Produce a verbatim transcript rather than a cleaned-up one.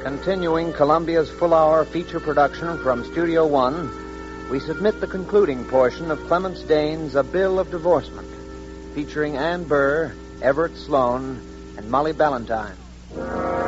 Continuing Columbia's full-hour feature production from Studio One, we submit the concluding portion of Clemence Dane's A Bill of Divorcement, featuring Ann Burr, Everett Sloane, and Molly Ballantyne.